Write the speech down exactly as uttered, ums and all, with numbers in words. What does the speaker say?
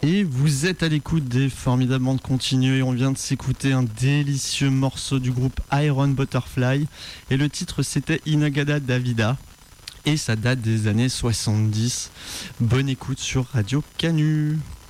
Et vous êtes à l'écoute des formidables bandes continues. On vient de s'écouter un délicieux morceau du groupe Iron Butterfly. Et le titre, c'était Inagada Davida. Et ça date des années soixante-dix. Bonne écoute sur Radio Canu.